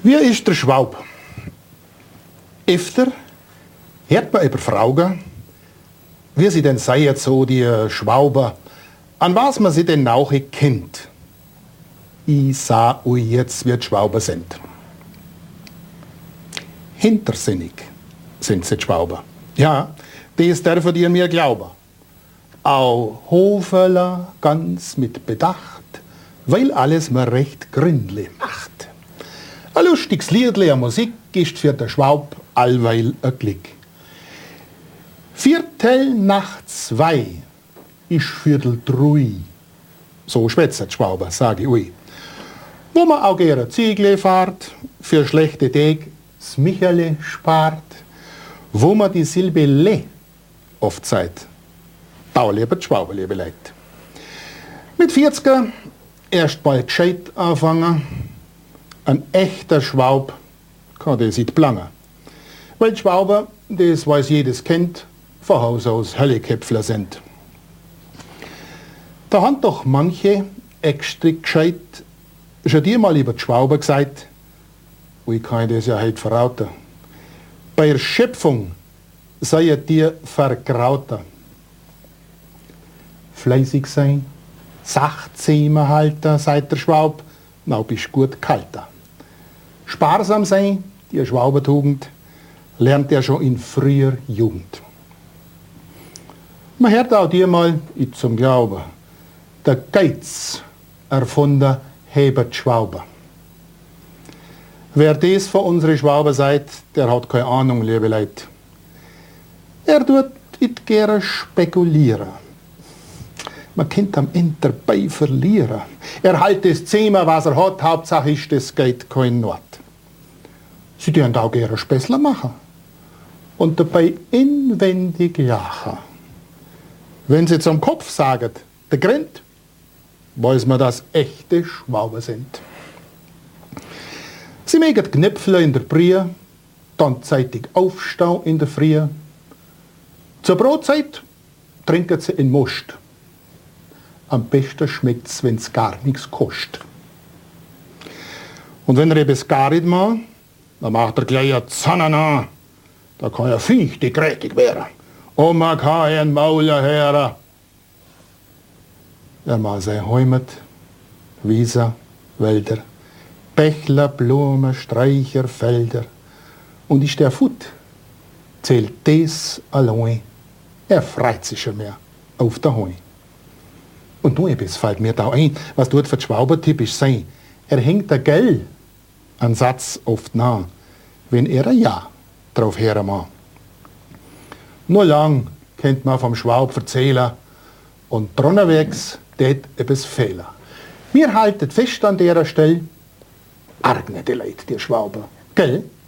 Wie ist der Schwab? Öfter hört man über Fragen, wie sie denn seien, so die Schwauber, an was man sie denn auch kennt. Ich sah euch jetzt, wie die Schwauber sind. Hintersinnig sind sie die Schwauber. Ja, das dürfen ihr mir glauben. Auch Hoferler ganz mit Bedacht, weil alles mir recht gründlich macht. Ein lustiges Liedle, eine Musik ist für den Schwab allweil ein Glück. Viertel nach 2 ist Viertel 3. So schwätzt die Schwauber, sage ich euch. Wo man auch gerne Ziegel fahrt, für schlechte Tage das Michele spart, wo man die Silbe Le oft sagt, da lebt die Schwauber, liebe Leute. Mit 40er erst bald gescheit anfangen, ein echter Schwab kann das nicht planen. Weil die Schwauber, das weiß jedes kennt, von Haus aus Hölleköpfler sind. Da haben doch manche extra gescheit schon dir mal über die Schwauber gesagt, ich kann das ja heute verraten. Bei der Schöpfung seid ihr vergrauter. Fleißig sein, Sachzähmer halten, sagt der Schwab, na bist gut kalter. Sparsam sein, die Schwaubertugend, lernt er schon in früher Jugend. Man hört auch dir mal, ich zum Glauben, der Geiz erfunden hebet Schwauber. Wer das von unseren Schwauber seid, der hat keine Ahnung, liebe Leute. Er tut nicht gerne spekulieren. Man könnte am Ende dabei verlieren. Er hält das Zimmer, was er hat, Hauptsache ist, es geht kein Not. Sie dürfen auch gerne Späßler machen und dabei inwendig lachen. Wenn sie zum Kopf sagen, der grinnt, weiß man, dass echte Schwauber sind. Sie mögen Knöpfle in der Brie, dann zeitig aufstehen in der Früh. Zur Brotzeit trinken sie in Most. Am besten schmeckt es, wenn es gar nichts kostet. Und wenn er etwas gar nicht macht, dann macht er gleich eine Zanne an. Da kann er fünftig grätig werden. Und man kann einen Mauler hören. Er macht sein Heimat, Wiesen, Wälder, Bächler, Blumen, Sträucher, Felder. Und ist der Fut, zählt das allein. Er freut sich schon mehr auf der Heu. Und nur etwas fällt mir da ein, was dort für die Schwauber typisch sein. Er hängt der Gell an Satz oft nah, wenn er ein Ja drauf hören mag. Nur lang kennt man vom Schwab erzählen und drunterwegs tät etwas fehlen. Wir halten fest an der Stelle, argne die Leute, die Schwauber, gell?